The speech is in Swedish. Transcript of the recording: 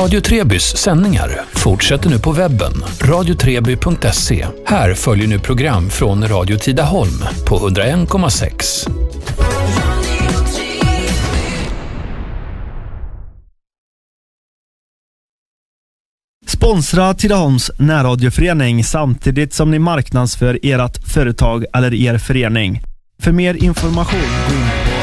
Radio Trebys sändningar fortsätter nu på webben, radiotreby.se. Här följer nu program från Radio Tidaholm på 101,6. Sponsra Tidaholms närradioförening samtidigt som ni marknadsför ert företag eller er förening. För mer information gå in på